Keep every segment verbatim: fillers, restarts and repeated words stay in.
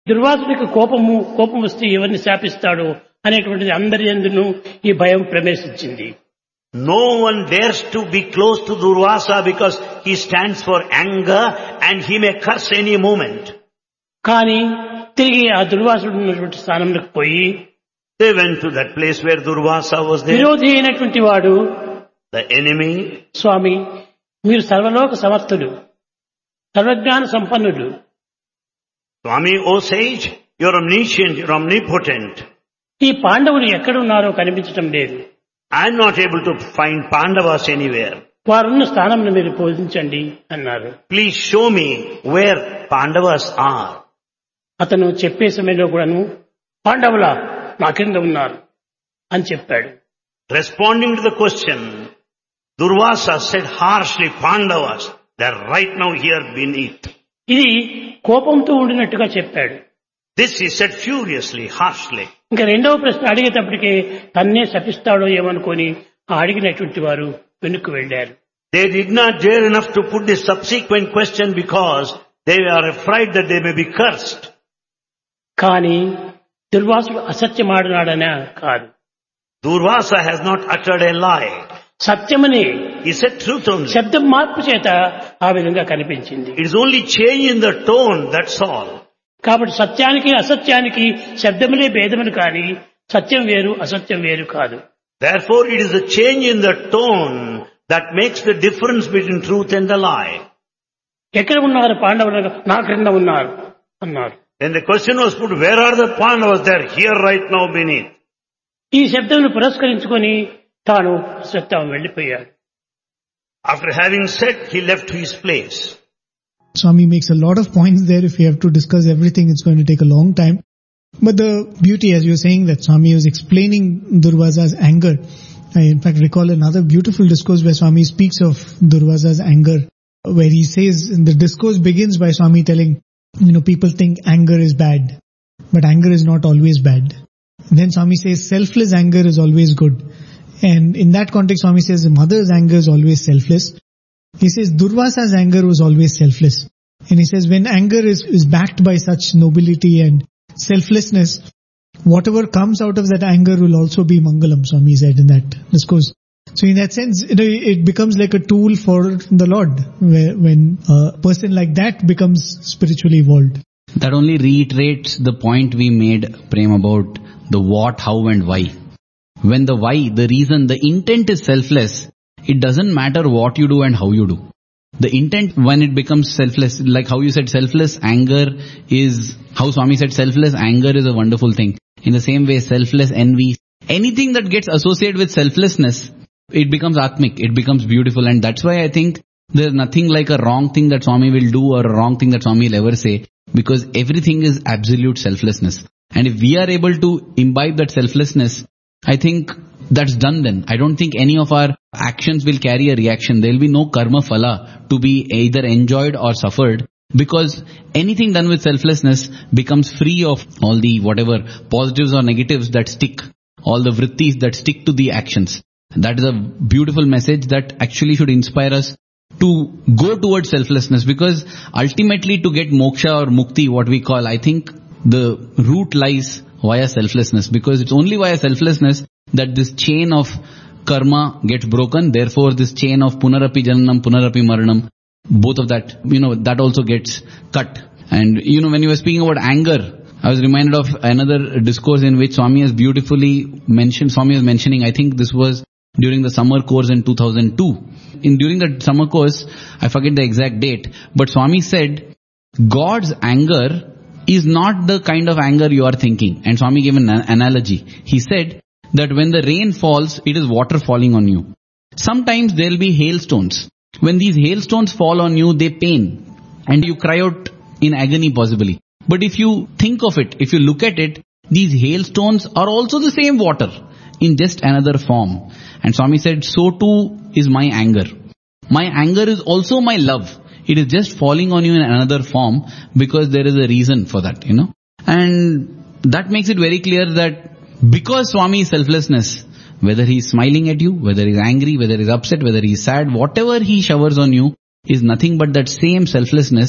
దుర్వాసుడికి కోపము కోపం వస్తే ఎవరిని శాపిస్తాడో అనేటువంటిది అందరి యందును ఈ భయం ప్రవేశించింది. No one dares to be close to Durvasa because he stands for anger and he may curse any moment. కానీ తిరిగి ఆ దుర్వాసుడు ఉన్నటువంటి స్థానంలోకి పోయి They went to that place where Durvasa was there. విరోధి అయినటువంటి వాడు, The enemy, స్వామి మీరు సర్వలోక సమర్థులు, సర్వజ్ఞాన సంపన్నులు, Swami, O sage, you're omniscient, you're omnipotent. ఈ పాండవులు ఎక్కడున్నారో కనిపించటం లేదు. I'm not able to find Pandavas anywhere. వారున్న స్థానం మీరు బోధించండి అన్నారు. Please show me where Pandavas are. అతను చెప్పే సమయంలో కూడాను పాండవుల నా కింద ఉన్నారు అని చెప్పాడు. Responding to the question, Durvasa said harshly, Pandavas, they're right now here beneath. ఇది కోపంతో ఉండినట్టుగా చెప్పాడు. This he said furiously, harshly. ఇంకా రెండవ ప్రశ్న అడిగేటప్పటికే తన్నే శపిస్తాడో ఏమనుకొని ఆ అడిగినటువంటి వారు వెనుక్కు వెళ్లారు. They did not dare enough to put the subsequent question because they are afraid that they may be cursed. కానీ దుర్వాసుడు అసత్యమాడినాడనా కాదు. Durvasa has not uttered a lie. సత్యమని He said truth only. శబ్దం మార్పు చేత ఆ విధంగా కనిపించింది. It is only change in the tone, that's all. కాబట్టి సత్యానికి అసత్యానికి శబ్దములే భేదములు కానీ సత్యం వేరు అసత్యం వేరు కాదు. Therefore it is a change in the tone that makes the difference between truth and the lie. ఎక్కడ ఉన్నారు పాండవులు? నా క్రింద ఉన్నారు అన్నారు. When the question was put, where are the Pandavas? They are here right now beneath. ఈ శబ్దమును పురస్కరించుకొని తాను సత్యం వెళ్లిపోయాడు. After having said, he left his place. Swami makes a lot of points there. If we have to discuss everything, it's going to take a long time. But the beauty, as you're saying, that Swami was explaining Durvasa's anger. I in fact recall another beautiful discourse where Swami speaks of Durvasa's anger, where he says, the discourse begins by Swami telling, you know, people think anger is bad, but anger is not always bad. And then Swami says, selfless anger is always good. And in that context, Swami says, the mother's anger is always selfless. He says, Durvasa's anger was always selfless. And he says, when anger is, is backed by such nobility and selflessness, whatever comes out of that anger will also be Mangalam, Swami said in that discourse. So in that sense, you know, it becomes like a tool for the Lord, where, when a person like that becomes spiritually evolved. That only reiterates the point we made, Prem, about the what, how and why. When the why, the reason, the intent is selfless, it doesn't matter what you do and how you do. The intent, when it becomes selfless, like how you said selfless anger is, how Swami said selfless anger is a wonderful thing. In the same way, selfless envy, anything that gets associated with selflessness, it becomes atmic, it becomes beautiful. And that's why I think there's nothing like a wrong thing that Swami will do or a wrong thing that Swami will ever say, because everything is absolute selflessness. And if we are able to imbibe that selflessness, I think that's done then. I don't think any of our actions will carry a reaction. There will be no karma phala to be either enjoyed or suffered, because anything done with selflessness becomes free of all the whatever positives or negatives that stick, all the vrittis that stick to the actions. That is a beautiful message that actually should inspire us to go towards selflessness, because ultimately to get moksha or mukti, what we call, I think the root lies via selflessness, because it's only via selflessness that this chain of karma gets broken. Therefore, this chain of punarapi jananam, punarapi maranam, both of that, you know, that also gets cut. And, you know, when you were speaking about anger, I was reminded of another discourse in which Swami has beautifully mentioned, Swami was mentioning, I think this was during the summer course in two thousand two. In during that summer course, I forget the exact date, but Swami said, God's anger is not the kind of anger you are thinking. And Swami gave an analogy. He said that when the rain falls, it is water falling on you. Sometimes there will be hailstones. When these hailstones fall on you, they pain. And you cry out in agony possibly. But if you think of it, if you look at it, these hailstones are also the same water in just another form. And Swami said, so too is my anger. My anger is also my love. It is just falling on you in another form because there is a reason for that, you know. And that makes it very clear that because Swami is selflessness, whether he is smiling at you, whether he is angry, whether he is upset, whether he is sad, whatever he showers on you is nothing but that same selflessness.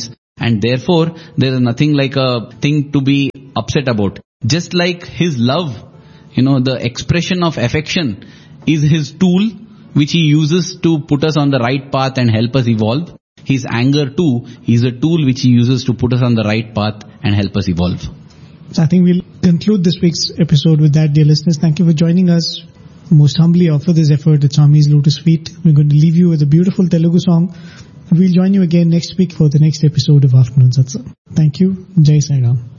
And therefore, there is nothing like a thing to be upset about. Just like his love, you know, the expression of affection is his tool, which he uses to put us on the right path and help us evolve. His anger too is a tool which he uses to put us on the right path and help us evolve. So I think we'll conclude this week's episode with that, dear listeners. Thank you for joining us. Most humbly offer this effort at Swami's Lotus Feet. We're going to leave you with a beautiful Telugu song. We'll join you again next week for the next episode of Afternoon Satsang. Thank you. Jai Sai Ram.